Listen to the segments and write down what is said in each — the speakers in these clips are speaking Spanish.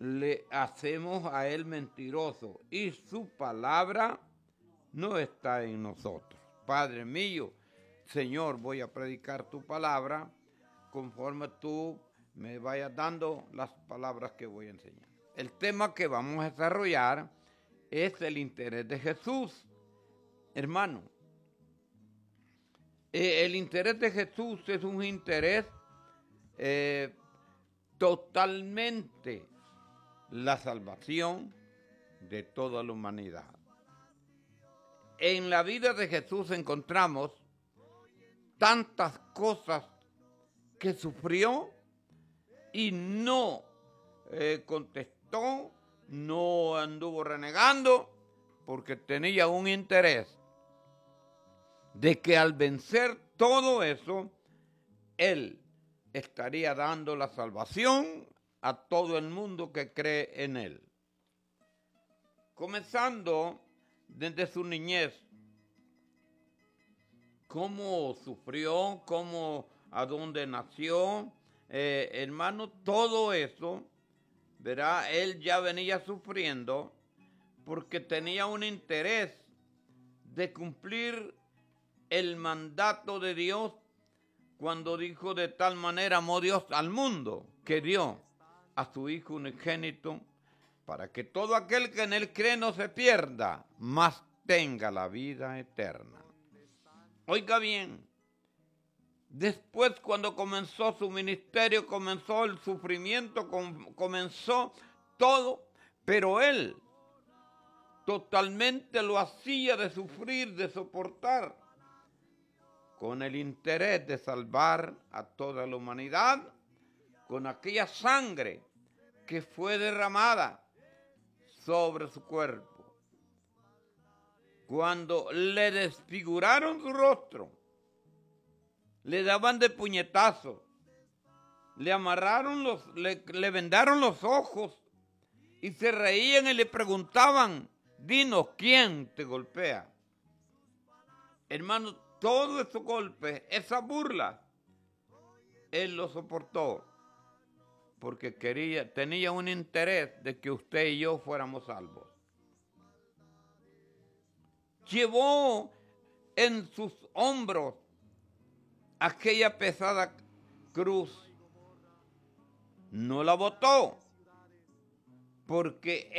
le hacemos a él mentiroso y su palabra no está en nosotros. Padre mío, Señor, voy a predicar tu palabra conforme tú me vayas dando las palabras que voy a enseñar. El tema que vamos a desarrollar es el interés de Jesús. Hermano, el interés de Jesús es un interés totalmente la salvación de toda la humanidad. En la vida de Jesús encontramos tantas cosas que sufrió y no contestó, no anduvo renegando, porque tenía un interés de que al vencer todo eso, él estaría dando la salvación a todo el mundo que cree en él. Comenzando desde su niñez, cómo sufrió, a dónde nació, hermano, todo eso, ¿verdad? Él ya venía sufriendo porque tenía un interés de cumplir el mandato de Dios cuando dijo: de tal manera amó Dios al mundo que dio a su Hijo unigénito para que todo aquel que en él cree no se pierda, mas tenga la vida eterna. Oiga bien, después cuando comenzó su ministerio, comenzó el sufrimiento, comenzó todo, pero él totalmente lo hacía de sufrir, de soportar, con el interés de salvar a toda la humanidad, con aquella sangre que fue derramada sobre su cuerpo. Cuando le desfiguraron su rostro, le daban de puñetazos, le amarraron le vendaron los ojos y se reían y le preguntaban: dinos, ¿quién te golpea? Hermano, todos esos golpes, esa burla, él lo soportó porque tenía un interés de que usted y yo fuéramos salvos. Llevó en sus hombros aquella pesada cruz. No la botó porque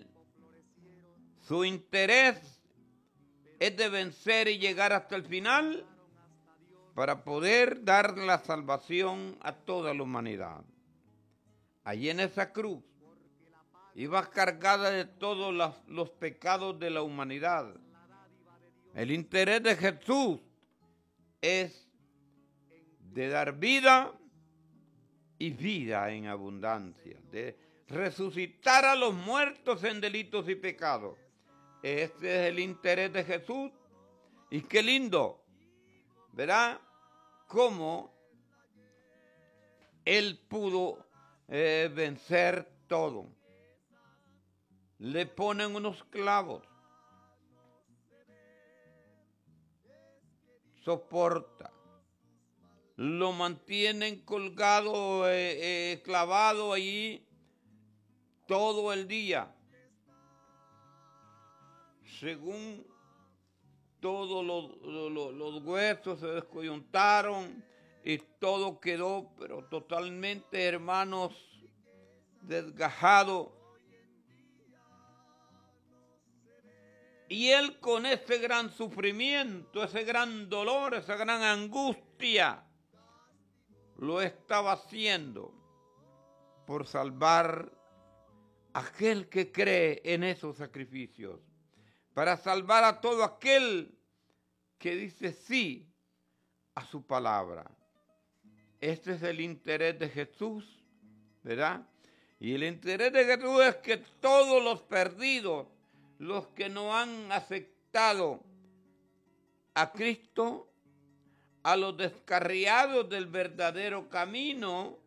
su interés es de vencer y llegar hasta el final para poder dar la salvación a toda la humanidad. Allí en esa cruz iba cargada de todos los pecados de la humanidad. El interés de Jesús es de dar vida y vida en abundancia, de resucitar a los muertos en delitos y pecados. Este es el interés de Jesús. Y qué lindo, ¿verdad? Cómo él pudo vencer todo. Le ponen unos clavos, soporta, lo mantienen colgado, clavado allí todo el día. Según todos los huesos se descoyuntaron y todo quedó, pero totalmente, hermanos, desgajado. Y él, con ese gran sufrimiento, ese gran dolor, esa gran angustia, lo estaba haciendo por salvar a aquel que cree en esos sacrificios, para salvar a todo aquel que dice sí a su palabra. Este es el interés de Jesús, ¿verdad? Y el interés de Jesús es que todos los perdidos, los que no han aceptado a Cristo, a los descarriados del verdadero camino,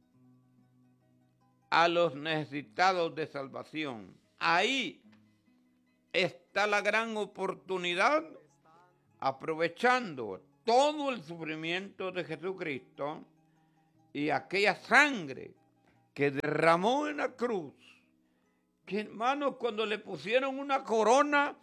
a los necesitados de salvación. Ahí está la gran oportunidad, aprovechando todo el sufrimiento de Jesucristo y aquella sangre que derramó en la cruz, que hermanos, cuando le pusieron una corona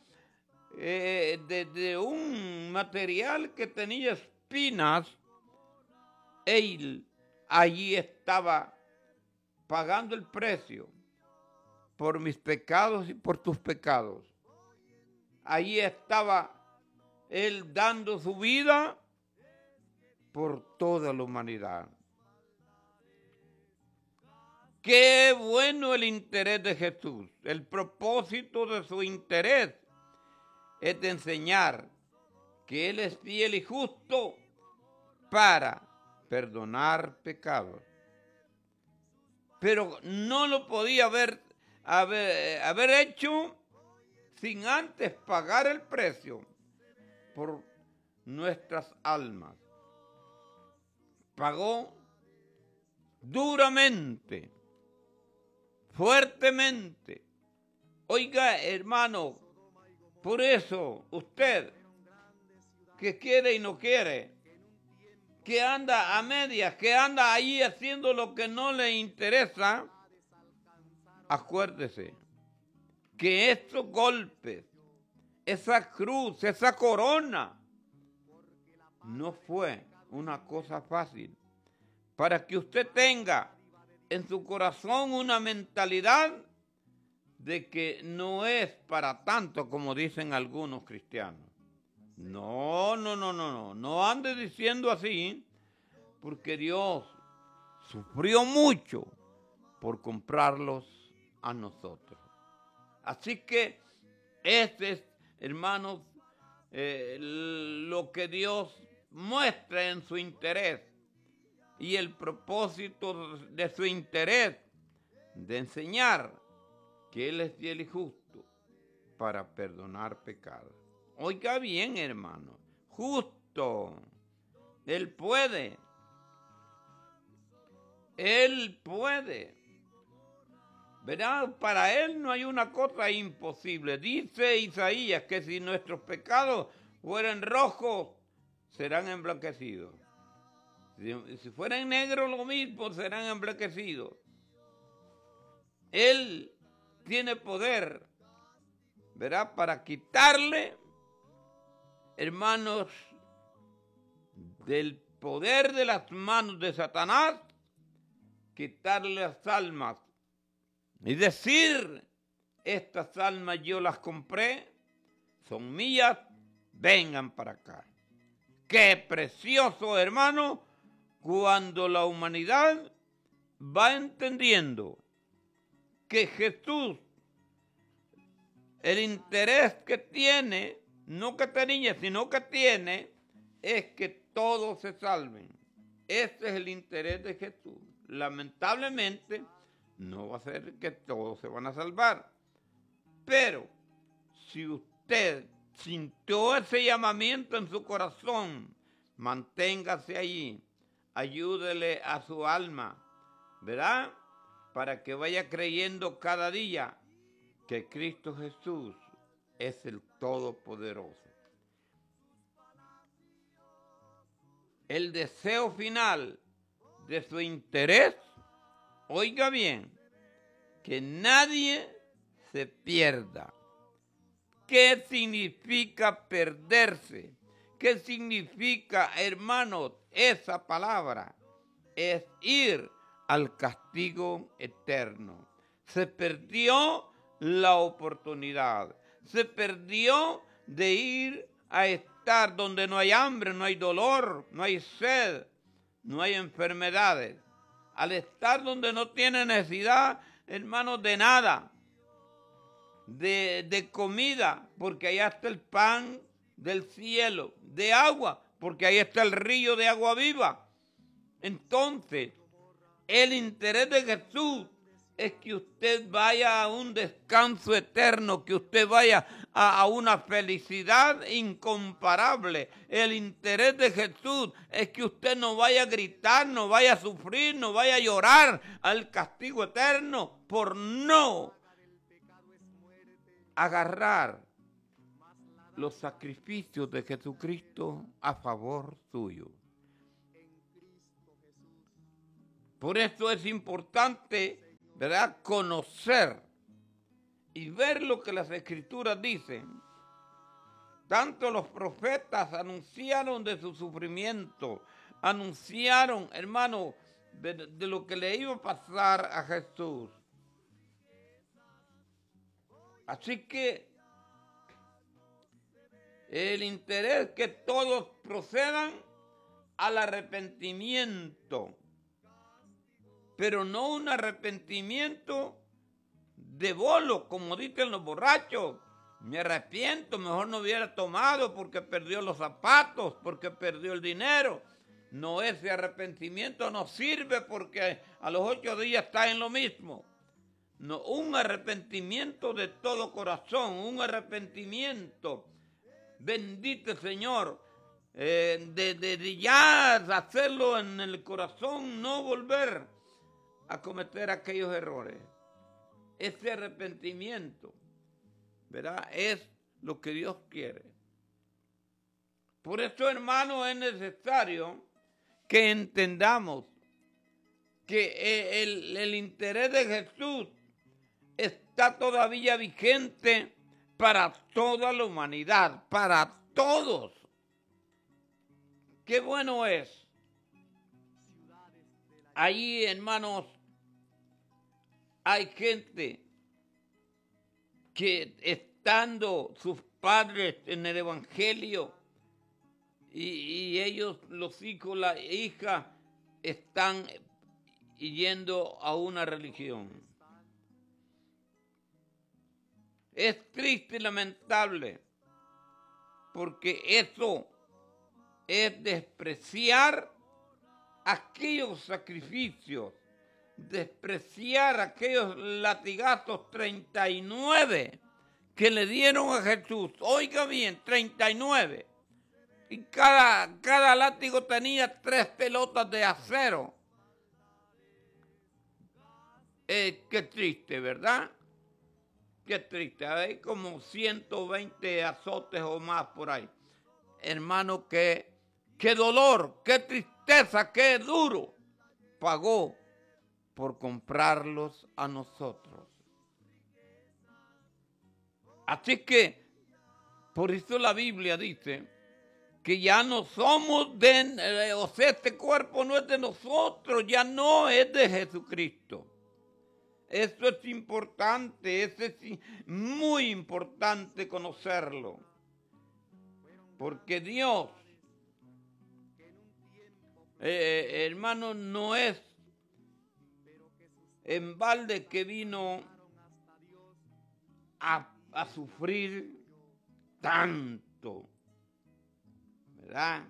de un material que tenía espinas, él allí estaba pagando el precio por mis pecados y por tus pecados. Allí estaba él dando su vida por toda la humanidad. Qué bueno el interés de Jesús. El propósito de su interés es de enseñar que Él es fiel y justo para perdonar pecados. Pero no lo podía haber hecho sin antes pagar el precio por nuestras almas. Pagó duramente, fuertemente. Oiga, hermano, por eso usted que quiere y no quiere, que anda a medias, que anda ahí haciendo lo que no le interesa, acuérdese que estos golpes, esa cruz, esa corona, no fue una cosa fácil. Para que usted tenga en su corazón una mentalidad de que no es para tanto como dicen algunos cristianos. No ande diciendo así, porque Dios sufrió mucho por comprarlos a nosotros. Así que este es, hermanos, lo que Dios muestra en su interés y el propósito de su interés de enseñar que Él es fiel y justo para perdonar pecados. Oiga bien, hermano, justo. Él puede. Él puede. ¿Verdad? Para Él no hay una cosa imposible. Dice Isaías que si nuestros pecados fueran rojos, serán emblanquecidos. Si fueran negros, lo mismo, serán emblanquecidos. Él tiene poder, ¿verdad? Para quitarle, hermanos, del poder de las manos de Satanás, quitarle las almas y decir, estas almas yo las compré, son mías, vengan para acá. Qué precioso, hermano, cuando la humanidad va entendiendo que Jesús, el interés que tiene, no que tenía, sino que tiene, es que todos se salven. Ese es el interés de Jesús. Lamentablemente, no va a ser que todos se van a salvar. Pero, si usted sintió ese llamamiento en su corazón, manténgase allí, ayúdele a su alma, ¿verdad? Para que vaya creyendo cada día que Cristo Jesús es el Todopoderoso. El deseo final de su interés, oiga bien, que nadie se pierda. ¿Qué significa perderse? ¿Qué significa, hermanos, esa palabra? Es ir al castigo eterno. Se perdió la oportunidad. Se perdió de ir a estar donde no hay hambre, no hay dolor, no hay sed, no hay enfermedades. Al estar donde no tiene necesidad, hermanos, de nada, de comida, porque allá está el pan del cielo, de agua, porque ahí está el río de agua viva. Entonces, el interés de Jesús es que usted vaya a un descanso eterno, que usted vaya a una felicidad incomparable. El interés de Jesús es que usted no vaya a gritar, no vaya a sufrir, no vaya a llorar al castigo eterno por no agarrar los sacrificios de Jesucristo a favor suyo. Por eso es importante, ¿verdad?, conocer y ver lo que las Escrituras dicen. Tanto los profetas anunciaron de su sufrimiento, anunciaron, hermano, de lo que le iba a pasar a Jesús. Así que el interés que todos procedan al arrepentimiento, pero no un arrepentimiento de bolo, como dicen los borrachos. Me arrepiento, mejor no hubiera tomado porque perdió los zapatos, porque perdió el dinero. No, ese arrepentimiento no sirve porque a los 8 días está en lo mismo. No, un arrepentimiento de todo corazón, un arrepentimiento, bendito Señor, de ya hacerlo en el corazón, no volver a cometer aquellos errores. Ese arrepentimiento, ¿verdad?, es lo que Dios quiere. Por eso, hermano, es necesario que entendamos que el interés de Jesús está todavía vigente para toda la humanidad, para todos. Qué bueno es. Ahí, hermanos, hay gente que estando sus padres en el Evangelio y ellos, los hijos, la hija, están yendo a una religión. Es triste y lamentable, porque eso es despreciar aquellos sacrificios, despreciar aquellos latigazos 39 que le dieron a Jesús. Oiga bien, 39. Y cada látigo tenía 3 pelotas de acero. Qué triste, ¿verdad? Qué triste. Hay como 120 azotes o más por ahí. Hermano, qué dolor, qué tristeza, qué duro pagó por comprarlos a nosotros. Así que, por eso la Biblia dice que ya no somos o sea, este cuerpo no es de nosotros, ya no es de Jesucristo. Eso es importante, eso es muy importante conocerlo. Porque Dios, hermano, no es en balde que vino a sufrir tanto, ¿verdad?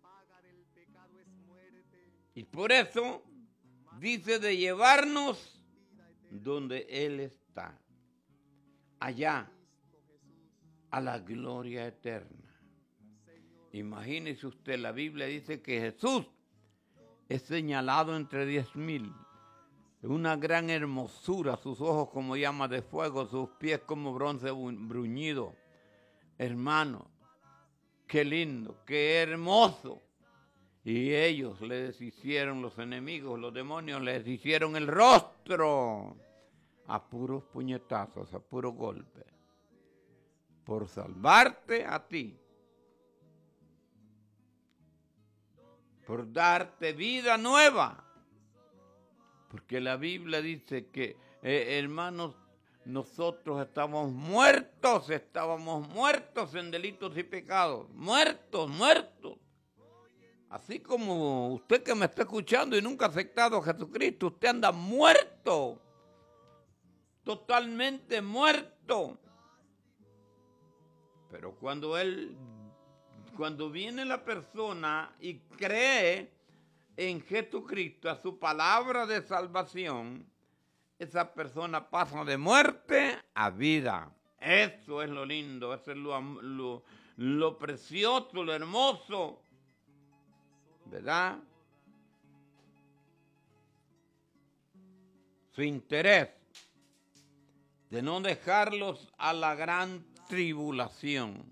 Y por eso dice de llevarnos donde Él está, allá, a la gloria eterna. Imagínese usted, la Biblia dice que Jesús es señalado entre 10,000. Una gran hermosura, sus ojos como llamas de fuego, sus pies como bronce bruñido. Hermano, qué lindo, qué hermoso. Y ellos le deshicieron, los enemigos, los demonios, les deshicieron el rostro a puros puñetazos, a puros golpes, por salvarte a ti, por darte vida nueva. Porque la Biblia dice que, hermanos, nosotros estábamos muertos en delitos y pecados, muertos. Así como usted que me está escuchando y nunca ha aceptado a Jesucristo, usted anda muerto, totalmente muerto. Pero cuando viene la persona y cree en Jesucristo, a su palabra de salvación, esa persona pasa de muerte a vida. Eso es lo lindo, eso es lo precioso, lo hermoso, ¿verdad? Su interés de no dejarlos a la gran tribulación.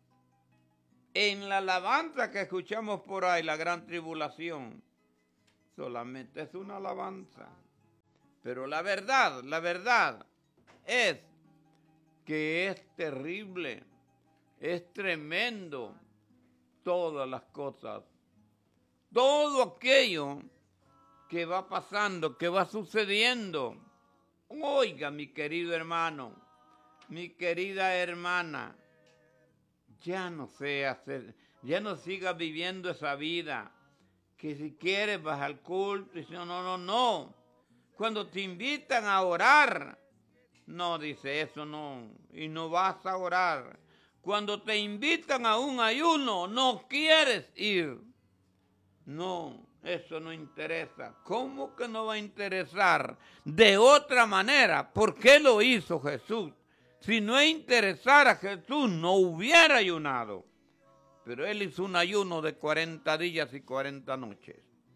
En la alabanza que escuchamos por ahí, la gran tribulación, solamente es una alabanza. Pero la verdad es que es terrible, es tremendo todas las cosas. Todo aquello que va pasando, que va sucediendo. Oiga, mi querido hermano, mi querida hermana, ya no sigas viviendo esa vida, que si quieres vas al culto y si no. Cuando te invitan a orar, no dice eso, no, y no vas a orar. Cuando te invitan a un ayuno, no quieres ir. No, eso no interesa. ¿Cómo que no va a interesar? De otra manera, ¿por qué lo hizo Jesús? Si no interesara a Jesús, no hubiera ayunado. Pero él hizo un ayuno de 40 días y 40 noches.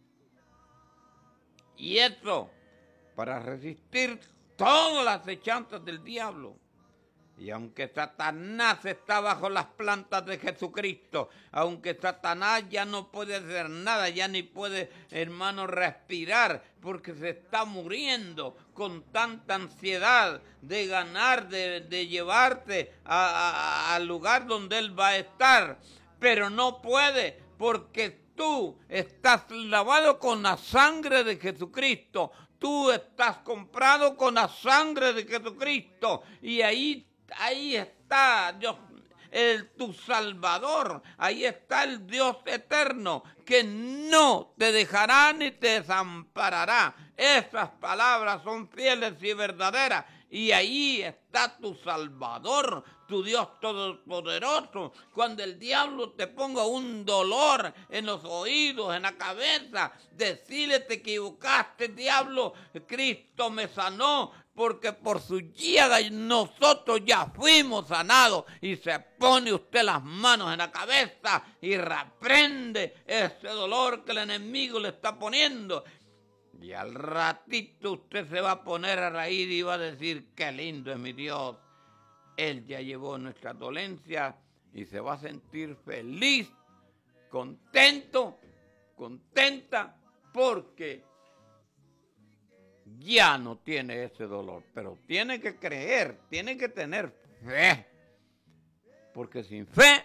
Y eso para resistir todas las acechanzas del diablo. Y aunque Satanás está bajo las plantas de Jesucristo, aunque Satanás ya no puede hacer nada, ya ni puede, hermano, respirar, porque se está muriendo con tanta ansiedad de ganar, de llevarte al lugar donde él va a estar. Pero no puede, porque tú estás lavado con la sangre de Jesucristo. Tú estás comprado con la sangre de Jesucristo. Y ahí está Dios, tu Salvador. Ahí está el Dios eterno, que no te dejará ni te desamparará. Esas palabras son fieles y verdaderas. Y ahí está tu Salvador, tu Dios todopoderoso. Cuando el diablo te ponga un dolor en los oídos, en la cabeza, decirle: te equivocaste, diablo, Cristo me sanó, porque por su llaga nosotros ya fuimos sanados. Y se pone usted las manos en la cabeza y reprende ese dolor que el enemigo le está poniendo. Y al ratito usted se va a poner a reír y va a decir: qué lindo es mi Dios. Él ya llevó nuestra dolencia y se va a sentir feliz, contento, contenta, porque ya no tiene ese dolor. Pero tiene que creer, tiene que tener fe. Porque sin fe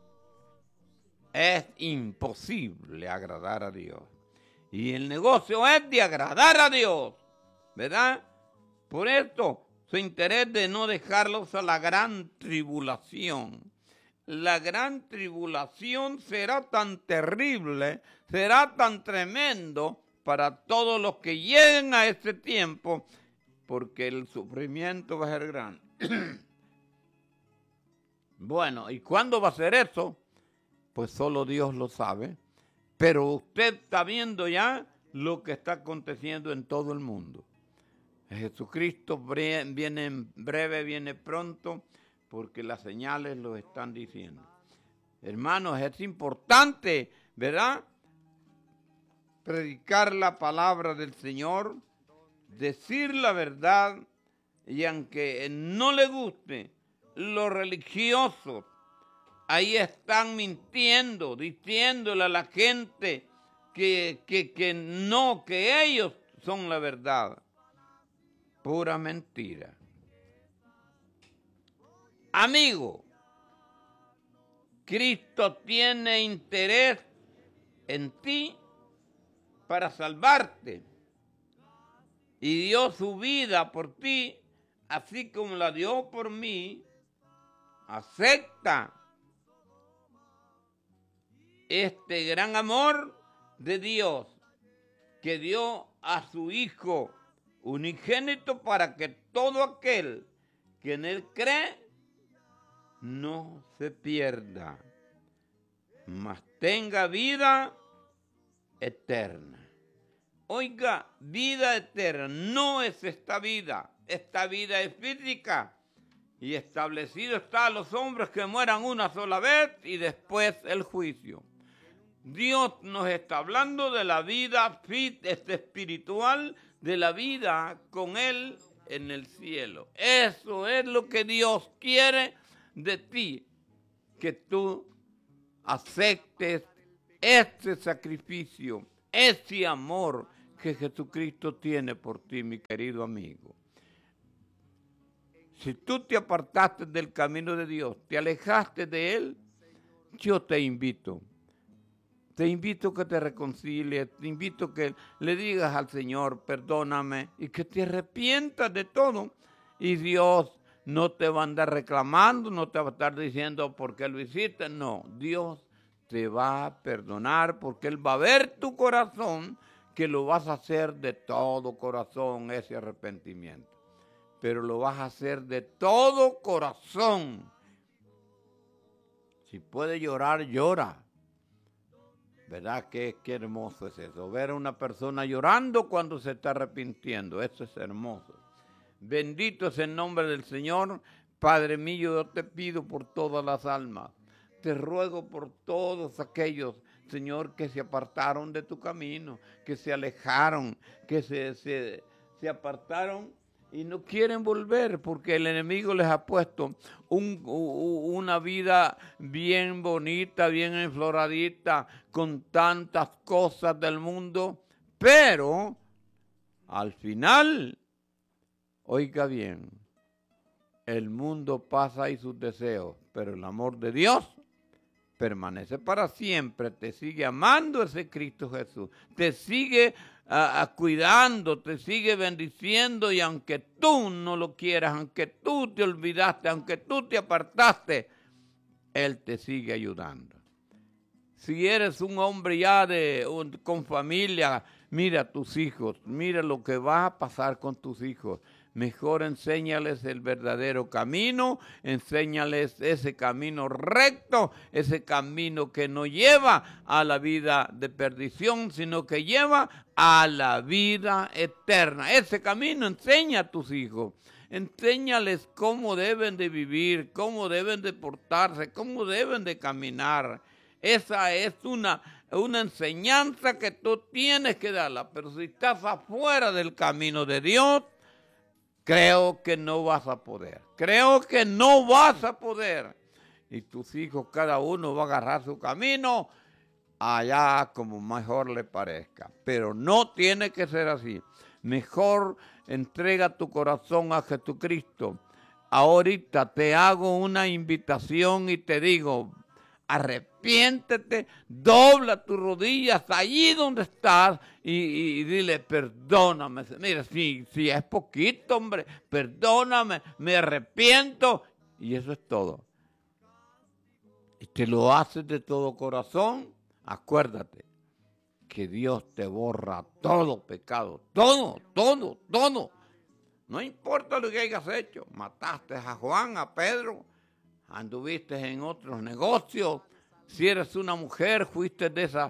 es imposible agradar a Dios. Y el negocio es de agradar a Dios, ¿verdad? Por esto, su interés de no dejarlos a la gran tribulación. La gran tribulación será tan terrible, será tan tremendo para todos los que lleguen a ese tiempo, porque el sufrimiento va a ser grande. Bueno, ¿y cuándo va a ser eso? Pues solo Dios lo sabe. Pero usted está viendo ya lo que está aconteciendo en todo el mundo. Jesucristo viene en breve, viene pronto, porque las señales lo están diciendo. Hermanos, es importante, ¿verdad?, predicar la palabra del Señor, decir la verdad, y aunque no le guste, los religiosos ahí están mintiendo, diciéndole a la gente que ellos son la verdad. Pura mentira. Amigo, Cristo tiene interés en ti para salvarte. Y dio su vida por ti, así como la dio por mí. Acepta este gran amor de Dios, que dio a su Hijo unigénito para que todo aquel que en Él cree no se pierda, mas tenga vida eterna. Oiga, vida eterna no es esta vida es física, y establecido está a los hombres que mueran una sola vez y después el juicio. Dios nos está hablando de la vida espiritual, de la vida con Él en el cielo. Eso es lo que Dios quiere de ti, que tú aceptes este sacrificio, ese amor que Jesucristo tiene por ti, mi querido amigo. Si tú te apartaste del camino de Dios, te alejaste de Él, yo te invito a que te reconcilies, te invito a que le digas al Señor, perdóname, y que te arrepientas de todo. Y Dios no te va a andar reclamando, no te va a estar diciendo por qué lo hiciste. No, Dios te va a perdonar porque Él va a ver tu corazón, que lo vas a hacer de todo corazón, ese arrepentimiento. Pero lo vas a hacer de todo corazón. Si puedes llorar, llora. ¿Verdad? Qué hermoso es eso. Ver a una persona llorando cuando se está arrepintiendo. Eso es hermoso. Bendito es el nombre del Señor. Padre mío, yo te pido por todas las almas. Te ruego por todos aquellos, Señor, que se apartaron de tu camino, que se alejaron, que se apartaron y no quieren volver porque el enemigo les ha puesto una vida bien bonita, bien enfloradita, con tantas cosas del mundo, pero al final, oiga bien, el mundo pasa y sus deseos, pero el amor de Dios permanece para siempre, te sigue amando ese Cristo Jesús, te sigue cuidando, te sigue bendiciendo, y aunque tú no lo quieras, aunque tú te olvidaste, aunque tú te apartaste, Él te sigue ayudando. Si eres un hombre ya con familia, mira a tus hijos, mira lo que va a pasar con tus hijos. Mejor enséñales el verdadero camino, enséñales ese camino recto, ese camino que no lleva a la vida de perdición, sino que lleva a la vida eterna. Ese camino enseña a tus hijos. Enséñales cómo deben de vivir, cómo deben de portarse, cómo deben de caminar. Esa es una enseñanza que tú tienes que darla, pero si estás afuera del camino de Dios, creo que no vas a poder. Y tus hijos, cada uno va a agarrar su camino allá como mejor le parezca. Pero no tiene que ser así. Mejor entrega tu corazón a Jesucristo. Ahorita te hago una invitación y te digo, arrepiéntete, dobla tus rodillas allí donde estás y dile, perdóname. Mira, si es poquito, hombre, perdóname, me arrepiento. Y eso es todo. Y te lo haces de todo corazón, acuérdate que Dios te borra todo pecado, todo. No importa lo que hayas hecho, mataste a Juan, a Pedro, anduviste en otros negocios, si eres una mujer, fuiste de esas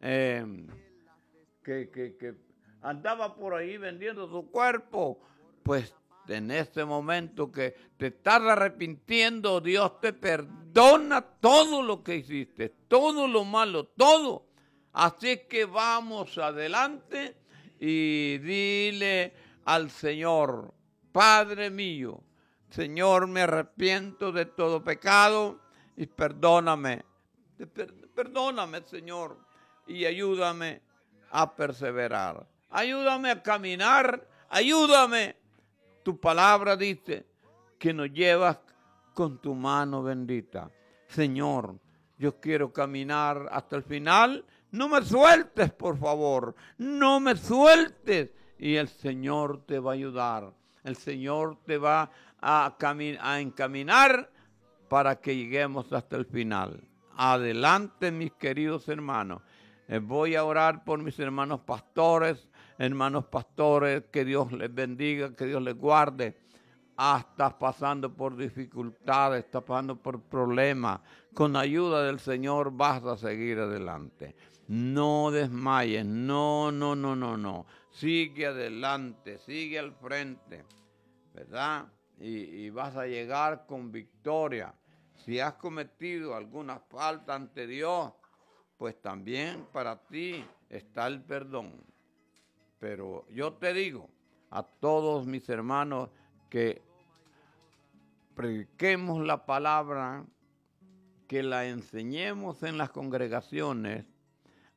que andaba por ahí vendiendo su cuerpo, pues en este momento que te estás arrepintiendo, Dios te perdona todo lo que hiciste, todo lo malo, todo. Así que vamos adelante y dile al Señor, Padre mío, Señor, me arrepiento de todo pecado y perdóname. Perdóname, Señor, y ayúdame a perseverar. Ayúdame a caminar, ayúdame. Tu palabra dice que nos llevas con tu mano bendita. Señor, yo quiero caminar hasta el final. No me sueltes, por favor. No me sueltes. Y el Señor te va a ayudar. El Señor te va a encaminar para que lleguemos hasta el final. Adelante, mis queridos hermanos. Voy a orar por mis hermanos pastores, que Dios les bendiga, que Dios les guarde. Estás pasando por dificultades, estás pasando por problemas. Con ayuda del Señor vas a seguir adelante. No desmayes, no. Sigue adelante, sigue al frente, ¿verdad? Y vas a llegar con victoria. Si has cometido alguna falta ante Dios, pues también para ti está el perdón. Pero yo te digo a todos mis hermanos que prediquemos la palabra, que la enseñemos en las congregaciones,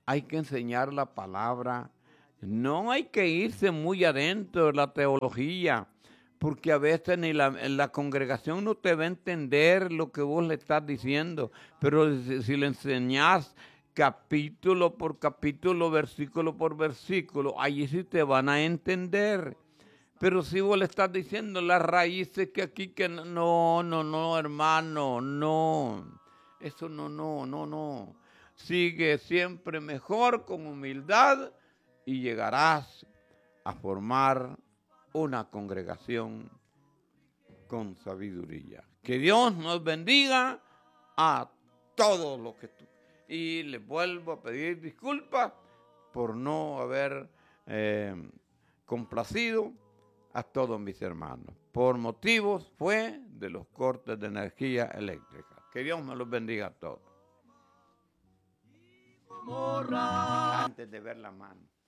hay que enseñar la palabra. No hay que irse muy adentro de la teología, porque a veces ni la congregación no te va a entender lo que vos le estás diciendo, pero si le enseñás capítulo por capítulo, versículo por versículo, allí sí te van a entender. Pero si vos le estás diciendo las raíces que aquí, que no, hermano, no. Eso no. Sigue siempre mejor con humildad y llegarás a formar una congregación con sabiduría. Que Dios nos bendiga a todos los que tú. Y les vuelvo a pedir disculpas por no haber complacido a todos mis hermanos. Por motivos fue de los cortes de energía eléctrica. Que Dios me los bendiga a todos. Antes de ver la mano.